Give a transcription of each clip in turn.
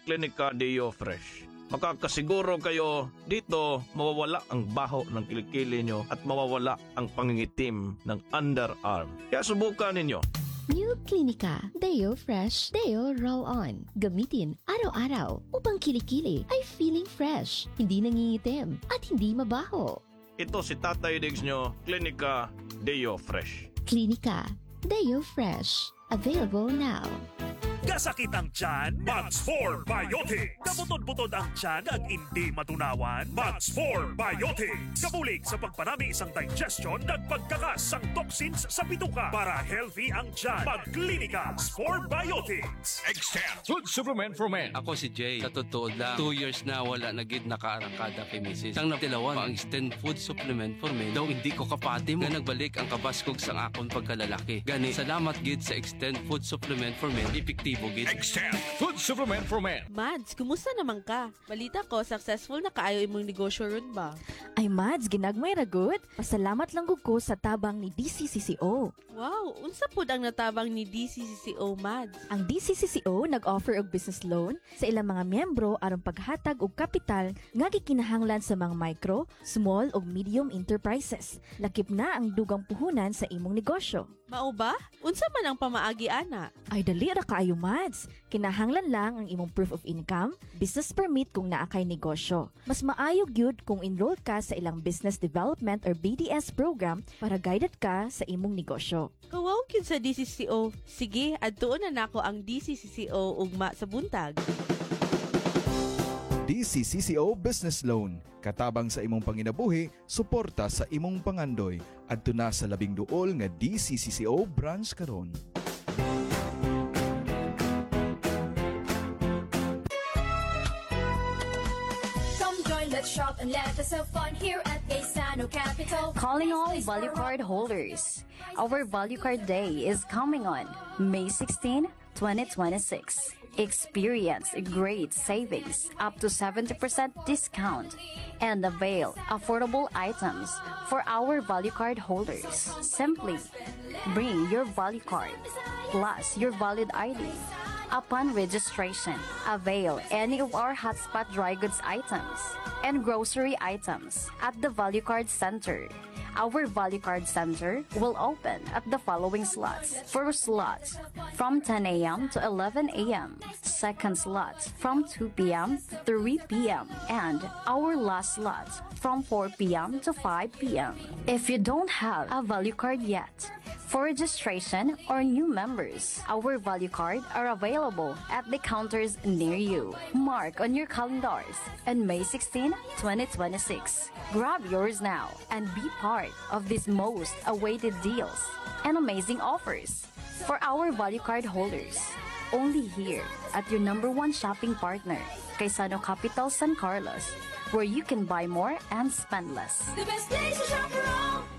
Clinica Deo Fresh. Makakasiguro kayo dito mawawala ang baho ng kilikili nyo at mawawala ang pangingitim ng underarm. Kaya subukan ninyo. New Clinica Deo Fresh Deo Roll-On. Gamitin araw-araw upang kilikili ay feeling fresh, hindi nangingitim at hindi mabaho. Ito si Tatay Diggs nyo, Clinica Deo Fresh. Clinica Deo Fresh. Available now. Kasakit ang tiyan, Max 4 Biotics. Kabutod-butod ang tiyan ag hindi matunawan, Max 4 Biotics. Kabulig sa pagpanami isang digestion at pagkakas ang toxins sa bituka para healthy ang tiyan. Mag-Clinica 4 Biotics. Extend Food Supplement for Men. Ako si Jay. Sa totoo lang, 2 years na wala na gid nakaarangkada kay Mrs. Sang natilawan ang Extend Food Supplement for Men. Daw hindi ko kapati mo na nagbalik ang kabaskog sang akon pagkalalaki. Gani, salamat gid sa Extend Food Supplement for Men. Epektibo gid. Extend Food Supplement for Men. Mads, kumusta naman ka? Balita ko, successful na kaayo imong negosyo ron ba? Ay Mads, ginagmay ra good. Pasalamat lang gud ko sa tabang ni DCCCO. Wow, unsa pud ang natabang ni DCCCO, Mads? Ang DCCCO nag-offer og business loan sa ilang mga miyembro aron paghatag og kapital nga gikinahanglan sa mga micro, small ug medium enterprises. Lakip na ang dugang puhunan sa imong negosyo. Mao ba? Unsa man ang pamaagi ana? Ay dali ra kaayo Mads. Kinahanglan lang ang imong proof of income, business permit kung naa kay negosyo. Mas maayo gyud kung enroll ka sa ilang business development or BDS program para guided ka sa imong negosyo. Kawaw gyud sa DCCCO. Sige, adtuon na nako ang DCCCO ugma sa buntag. DCCCO Business Loan. Katabang sa imong panginabuhi, suporta sa imong pangandoy. Adto na sa 12 nga DCCCO branch karon. Come join, let's shop and let us have fun here at Gaisano Capital. Calling all value card holders. Our value card day is coming on May 16, 2026. Experience great savings up to 70% discount and avail affordable items for our value card holders. Simply bring your value card plus your valid ID. Upon registration, avail any of our hotspot dry goods items and grocery items at the Value Card Center. Our Value Card Center will open at the following slots. First slot from 10 a.m. to 11 a.m. Second slot from 2 p.m. to 3 p.m. And our last slot from 4 p.m. to 5 p.m. If you don't have a value card yet, for registration or new members, our value card are available at the counters near you. Mark on your calendars on May 16, 2026. Grab yours now and be part of these most awaited deals and amazing offers for our value card holders. Only here at your #1 shopping partner, Gaisano Capital San Carlos, where you can buy more and spend less. The best place to shop around.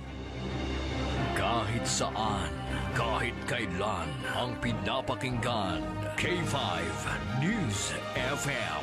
Kahit saan, kahit kailan, ang pinapakinggan. K5 News FM.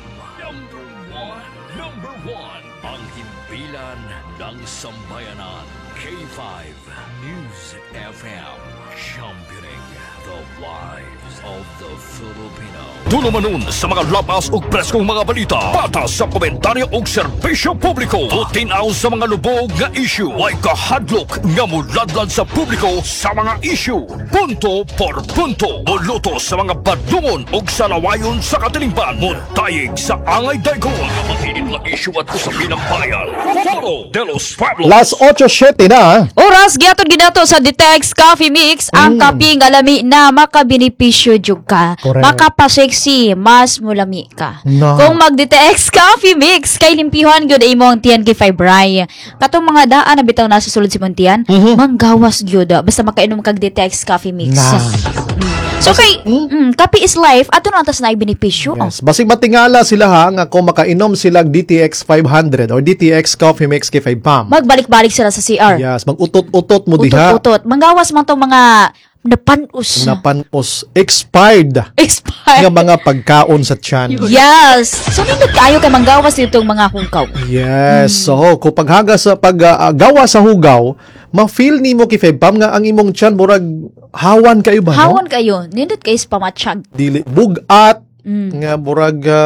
Number one. Ang himpilan ng sambayanan. K5 News FM. Championing the lives of the Filipino. Tulo manon sa mga lapas ug preskong mga balita. Patas sa komentaryo ug serbisyo publiko. Tutinaw sa mga lubog nga issue. Way kahadlok nga muladlad sa publiko sa mga issue. Punto por punto. Muluto sa mga badungon ug salawayon sa katilingban. Muntayig sa angay daigong. Matinit na issue at usapin ng bayan. Foro de los Pueblos. Las 8:07 na. Oras giaton gidato sa Ditex Coffee Mix ang kape nga lami na makabenepisyo jud ka. Makapaseksi mas mulami ka. No. Kung mag-Ditex Coffee Mix kay limpihan gyud imong tiyan kay fibray. Katong mga daan na bitaw nasa sulod si tiyan, manggawas gyud basta makainom kag Ditex Coffee Mix. So kay kape is life ato na tas na benepisyo. Yes. Basig matingala sila ha nga kung makainom sila DTX 500 or DTX Coffee Mix kay 5 pam. Magbalik-balik sila sa CR. Yes, mag-utot-utot mo diha. Utot-utot. Manggawas man tong mga napanus. Expired. Nga mga pagkaon sa tiyan. Yes. So nindot kaayo kay manggawas ditong mga hugaw. Yes. So kung paghaga sa paggawa sa hugaw, ma-feel nimo kay 5 pam nga ang imong tiyan murag hawan kayo ba? Hawan kayo. Nindot kay pamatsyag. Dili bugat nga murag